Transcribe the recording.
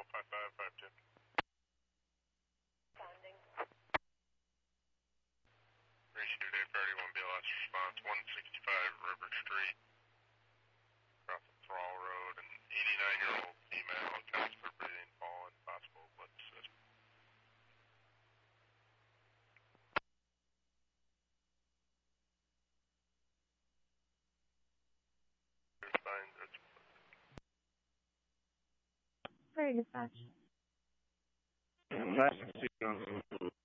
5552. Responding. Reach due date priority 1 BLS response 165 River Street. Across the Thrall Road, an 89-year-old female accounts for breathing, falling, possible blood assist. Very dispatch. Last